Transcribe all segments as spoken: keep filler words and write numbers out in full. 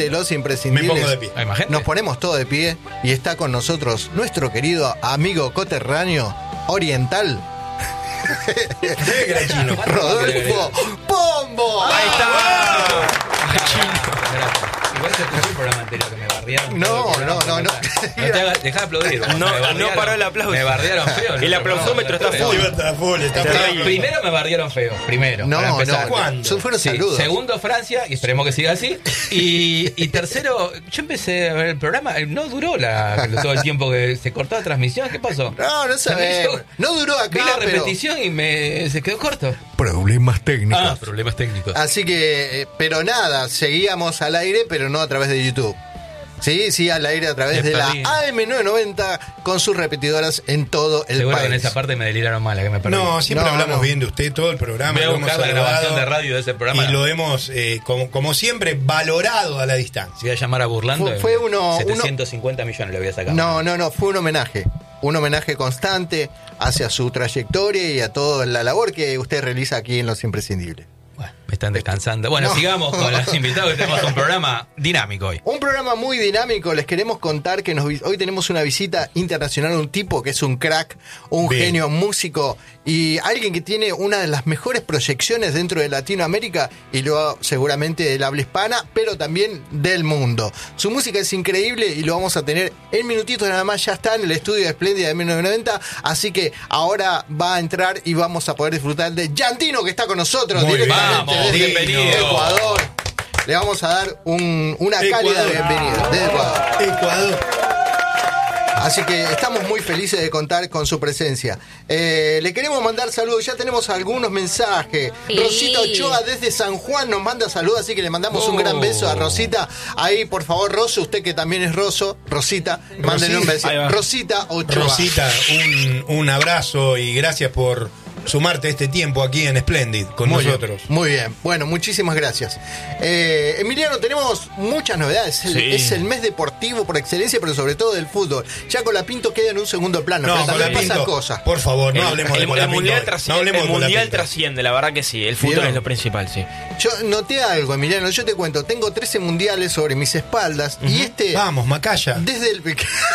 de los imprescindibles. Me pongo de pie. Nos ponemos todo de pie y está con nosotros nuestro querido amigo coterráneo oriental. Rodolfo Pombo. Ahí está. Igual se escuchó el programa anterior que me bardearon. No, no, no, no. No te hagas, dejá de aplaudir. No, no paró el aplauso. Me bardearon feo. El aplausómetro está full. Está full, está full. Primero me bardearon feo. Primero. No, para empezar. no. ¿Cuándo? Eso fueron Sí, saludos. segundo Francia, y esperemos que siga así. Y, y tercero, yo empecé a ver el programa, no duró la, todo el tiempo que se cortó la transmisión. ¿Qué pasó? No, no sabemos. No duró acá, Vi la pero... repetición y me se quedó corto. Problemas técnicos. Ah, problemas técnicos. Así que, eh, pero nada, seguíamos al aire, pero no a través de YouTube. Sí, sí, al aire a través Me de perdí. la A M novecientos noventa con sus repetidoras en todo el Seguro país. que en esa parte me deliraron mal, la que me perdí. No, siempre No, hablamos no. bien de usted, todo el programa. Voy a lo hemos buscar la saludado grabación de radio de ese programa. Y lo hemos, eh, como, como siempre, valorado a la distancia. Si voy a llamar a Burlando, Fue- fue uno- setecientos cincuenta millones le voy a sacar. No, no, no, fue un homenaje. Un homenaje constante hacia su trayectoria y a toda la labor que usted realiza aquí en Los Imprescindibles. Bueno, me están descansando. Bueno, No. sigamos con los invitados, que tenemos un programa dinámico hoy. Un programa muy dinámico. Les queremos contar que nos, vi- hoy tenemos una visita internacional, un tipo que es un crack, un Bien. genio músico y alguien que tiene una de las mejores proyecciones dentro de Latinoamérica y luego seguramente del habla hispana, pero también del mundo. Su música es increíble y lo vamos a tener en minutitos nada más. Ya está en el estudio de Espléndida de mil novecientos noventa, así que ahora va a entrar y vamos a poder disfrutar de Yantino, que está con nosotros Muy bien. directamente Vamos, desde bienvenido. Ecuador. Le vamos a dar un, una Ecuador. cálida bienvenida desde Ecuador. Ecuador. Así que estamos muy felices de contar con su presencia. Eh, le queremos mandar saludos, ya tenemos algunos mensajes. Sí. Rosita Ochoa desde San Juan nos manda saludos, así que le mandamos un Oh. gran beso a Rosita. Ahí, por favor, Roso, usted que también es Roso, Rosita, mándenle un beso. Ahí va. Rosita Ochoa. Rosita, un, un abrazo y gracias por sumarte a este tiempo aquí en Splendid con Muy nosotros. bien, muy bien. Bueno, muchísimas gracias. Eh, Emiliano, tenemos muchas novedades. El- Sí. Es el mes deportivo por excelencia, pero sobre todo del fútbol. Ya Colapinto queda en un segundo plano, No, pero también Colapinto, pasan cosas. por favor, no El- hablemos el, de el Colapinto mundial hoy. trasciende, No hablemos el de mundial Colapinto. trasciende, la verdad que sí. El fútbol ¿Vieron? es lo principal, sí. Yo noté algo, Emiliano, yo te cuento, tengo trece mundiales sobre mis espaldas y este... Vamos, Macaya. Desde el...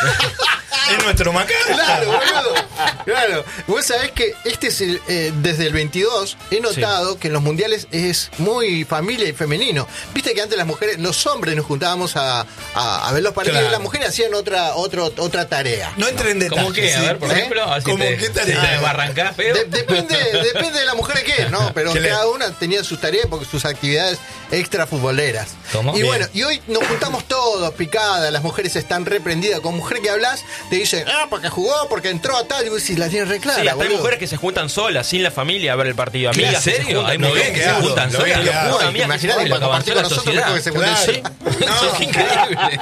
Es nuestro Macaya. Claro, boludo. Claro. Vos sabés que este es el, eh, desde el veintidós he notado que en los mundiales es muy familia y femenino. Viste que antes las mujeres, los hombres nos juntábamos a, a, a ver los partidos Claro. y las mujeres hacían otra, otro, otra tarea. No entre en detalles. ¿Cómo qué? A sí. ver, por ¿Eh? ejemplo, así ¿Cómo te, qué si tarea? te barrancás feo. De- depende, depende de la mujer que es, ¿no? Pero Que le- cada una tenía sus tareas porque sus actividades extra futboleras. ¿Cómo? Y Bien. bueno, y hoy nos juntamos todos, picadas, las mujeres están reprendidas. Con mujer que hablas, te dicen, ah, porque jugó, porque entró a tal, y vos decís, la tienes re clara, Sí, hasta hay boludo. mujeres que se juntan solas, sin la familia, a ver el partido. ¿Qué? Amigas que se ¿Serio? juntan, Hay no, mujeres que se lo juntan lo solas. ven, juro, claro. amigas que se Imagínate juntan. cuando partís con avanzó la nosotros, mejor que se junten Claro. solas. Eso es increíble.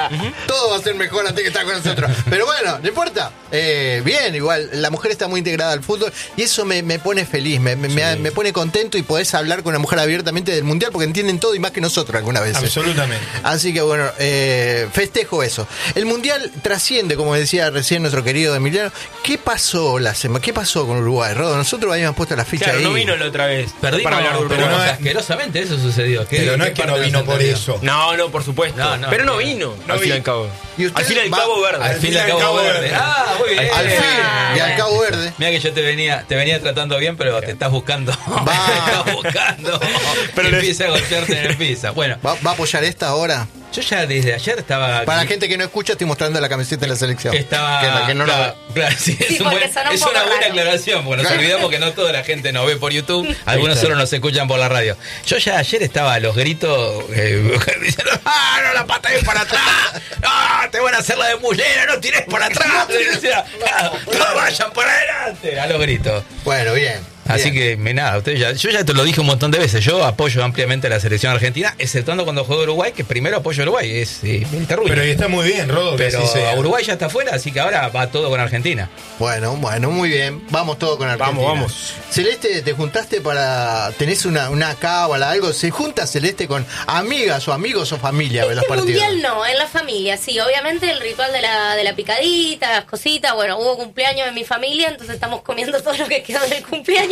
Todo va a ser mejor antes que estar con nosotros. Pero bueno, no importa. Eh, bien, igual, la mujer está muy integrada al fútbol y eso me, me pone feliz, me, me, me- me pone contento y podés hablar con una mujer abiertamente del mundial porque entienden todo y más que nosotros alguna vez. Absolutamente. Así que bueno, eh, festejo eso. El mundial trasciende, como decía recién nuestro querido Emiliano. ¿Qué pasó la semana? ¿Qué pasó con Uruguay, Rodo? Nosotros habíamos puesto la ficha Claro, ahí. no vino la otra vez. Perdimos, para hablar de pero Uruguay. no es- asquerosamente eso sucedió. ¿Qué- Pero no qué es que parte no no vino se por entendió? eso. No, no, por supuesto. No, no, pero no no. vino, No al fin y vino. al cabo. ¿Y usted Al fin y al va- cabo verde. Al fin y al cabo verde. Ah, muy bien. Al fin, y al bueno. Cabo Verde. Mira que yo te venía, te venía tratando bien, pero te estás buscando. te estás buscando. Pero empieza a golpearte en el piso. Bueno, ¿Va, va a apoyar esta ahora? yo ya desde ayer estaba. Para la gente que no escucha, estoy mostrando la camiseta de la selección. Estaba. Que, la que no la claro, claro, sí, es, Sí, un porque buen- sonó un es poco una buena raro. aclaración, porque nos Claro. olvidamos que no toda la gente nos ve por YouTube, algunos solo nos escuchan por la radio. Yo ya ayer estaba a los gritos eh, diciendo, ¡ah, no la patees para atrás! ¡Ah, te van a hacer la de mullera, no tires para atrás! Y decía, ¡no, no vayan para adelante! A los gritos. Bueno, bien. Así bien. que, me nada, ustedes ya, yo ya te lo dije un montón de veces, yo apoyo ampliamente a la selección argentina, exceptuando cuando juega Uruguay, que primero apoyo a Uruguay, es eh, el terruño. Pero ahí está muy bien, Rodo, que Pero así sea. Uruguay ya está afuera, así que ahora va todo con Argentina. Bueno, bueno, muy bien. Vamos todo con Argentina. Vamos, vamos. Celeste, ¿te juntaste para... ¿Tenés una, una cábala, algo? ¿Se junta Celeste con amigas o amigos o familia a ver los Este partidos? mundial no, en la familia, sí. Obviamente el ritual de la, de la picadita, las cositas. Bueno, hubo cumpleaños en mi familia, entonces estamos comiendo todo lo que quedó del cumpleaños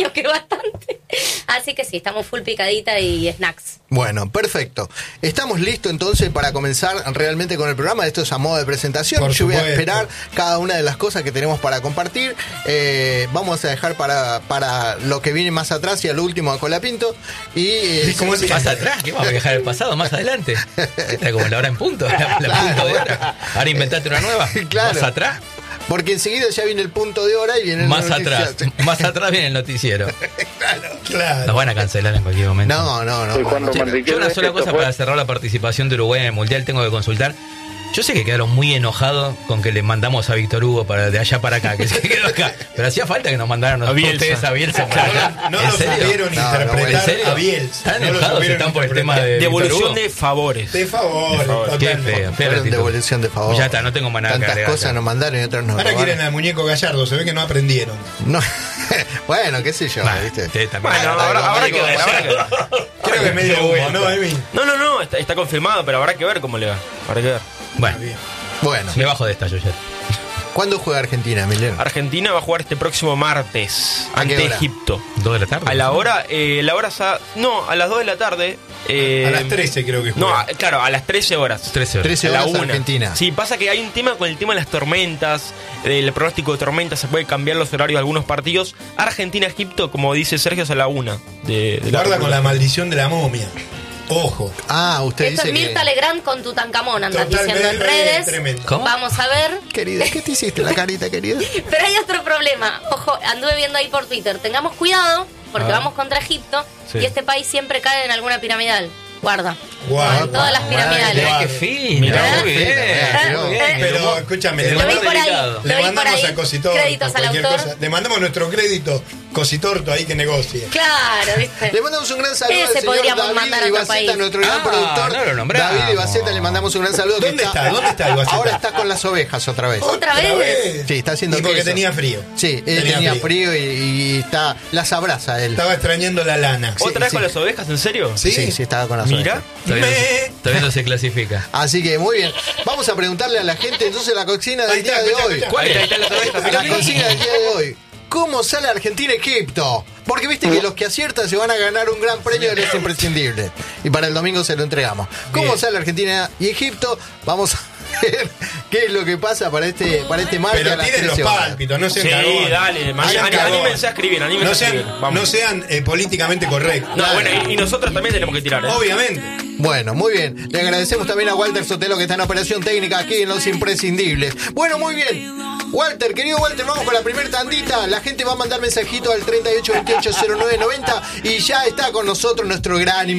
años, que bastante. Así que sí, estamos full picadita y snacks. Bueno, perfecto. Estamos listos entonces para comenzar realmente con el programa. Esto es a modo de presentación. Por Yo voy a supuesto. esperar cada una de las cosas que tenemos para compartir. Eh, vamos a dejar para, para lo que viene más atrás y al último a Colapinto. Y eh, ¿Cómo se Más atrás, ¿qué vamos a viajar al pasado? Más adelante. Está como la hora en punto, la, la punto de hora. Ahora inventate una nueva. Claro. Más atrás, porque enseguida ya viene el punto de hora y viene el más noticiero. atrás. Más atrás viene el noticiero. Claro. Nos van a cancelar en cualquier momento. No, no, no. Soy Juan no. Román Riquelme. Yo una sola Esto cosa fue- para cerrar la participación de Uruguay en el Mundial tengo que consultar. Yo sé que quedaron muy enojados con que le mandamos a Víctor Hugo para de allá para acá, que se quedó acá. Pero hacía falta que nos mandaran a A Bielsa. ustedes a Bielsa para acá. No ¿En lo serio? supieron No, no, ¿en interpretar serio? a Bielsa. ¿Están No lo enojados? supieron ¿Están por el interpretar. tema de Víctor Devolución Hugo? de favores. De favor, De favor. Qué totalmente. feo, fea la Fueron actitud. devolución de favor. Ya está, no tengo más nada que Tantas agregar cosas acá. nos mandaron y otras nos Ahora robaron. quieren al muñeco Gallardo, se ve que no aprendieron. No. Bueno, qué sé yo, Bah, ¿viste? ustedes también. Bueno, Bueno, ahora, algo, habrá que algo, ver, habrá que ver. Creo que es medio humo, ¿no, Emi? No, no, no, está, está confirmado, pero habrá que ver cómo le va. Habrá que ver. Bueno, Bueno, me bajo de esta, yo ya. ¿cuándo juega Argentina, Emiliano? Argentina va a jugar este próximo martes ¿A qué ante hora? Egipto. ¿Dos de la tarde? A la hora, eh, la hora sa- no, a las dos de la tarde. eh, A las trece creo que No, juega. a- claro, a las trece horas. trece horas. trece A la horas una. Argentina. Sí, pasa que hay un tema con el tema de las tormentas, el pronóstico de tormentas, se puede cambiar los horarios de algunos partidos. Argentina-Egipto, como dice Sergio, es a la una. De, de la Guarda con la maldición de la momia. Ojo. Ah, usted Esto dice es Mirta que... Legrand con Tutankamón, andas diciendo en Totalmente redes. tremendo. ¿Cómo? Vamos a ver. Querida, ¿qué te hiciste la carita, querida? Pero hay otro problema. Ojo, anduve viendo ahí por Twitter. Tengamos cuidado, porque Ah. vamos contra Egipto Sí. y este país siempre cae en alguna piramidal. Guarda. Guarda. En todas las piramidales. Guarda. Qué fino. Mirá, Muy bien. mirá, Muy bien. Pero escúchame, le, Lo vi Lo mandamos- por ahí. delicado. Lo le vi por mandamos ahí. a Cositorto. Créditos al cualquier autor. cosa. Le mandamos nuestro crédito, Cositorto ahí que negocie. Claro, ¿viste? Le mandamos un gran saludo Ese al señor podríamos David mandar a otro Ibaceta, país. nuestro gran Ah, productor. no lo nombramos. David Ibaceta, le mandamos un gran saludo. que ¿Dónde está? ¿Dónde está Ibaceta? Ahora está con las ovejas otra vez. ¿Otra vez? Sí, está haciendo Y porque queso. tenía frío. Sí, él tenía, frío, y, y está las abraza él. Estaba extrañando la lana. ¿Otra vez sí. con las ovejas, en serio? Sí. Sí, sí, estaba con las Mira. ovejas. Todavía no se- Me- todavía no se clasifica. Así que muy bien. Vamos a preguntarle a la gente entonces la consigna del Ahí está, día de escucha, hoy. escucha. ¿Cuál es? Ahí están las ovejas, mirá. La consigna del día de hoy. ¿Cómo sale Argentina-Egipto? Porque viste que los que aciertan se van a ganar un gran premio de los imprescindibles. Y para el domingo se lo entregamos. ¿Cómo Bien. sale Argentina y Egipto? Vamos a ver qué es lo que pasa para este, para este martes. Pero a las tienen los trece horas. pálpitos, no sean Sí, cagones. dale, No sean aní- cagones. anímense a escribir, anímense No a sean, escribir. Vamos. no sean eh, políticamente correctos. No, bueno, y, y nosotros también tenemos que tirar, ¿eh? Obviamente. Bueno, muy bien. Le agradecemos también a Walter Sotelo que está en operación técnica aquí en Los Imprescindibles. Bueno, muy bien. Walter, querido Walter, vamos con la primera tandita. La gente va a mandar mensajito al treinta y ocho veintiocho cero nueve noventa y ya está con nosotros nuestro gran